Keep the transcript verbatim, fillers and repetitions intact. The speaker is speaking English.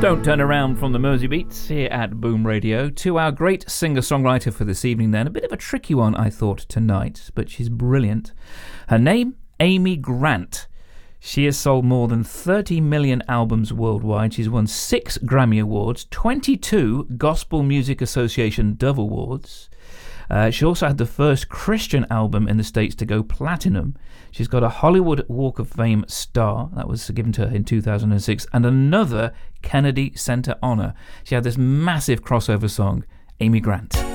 Don't turn around from the Mersey Beats here at Boom Radio. To our great singer-songwriter for this evening then. A bit of a tricky one, I thought, tonight, but she's brilliant. Her name, Amy Grant. She has sold more than thirty million albums worldwide. She's won six Grammy Awards, twenty-two Gospel Music Association Dove Awards. Uh, she also had the first Christian album in the States to go platinum. She's got a Hollywood Walk of Fame star, that was given to her in two thousand six, and another Kennedy Center honor. She had this massive crossover song, Amy Grant.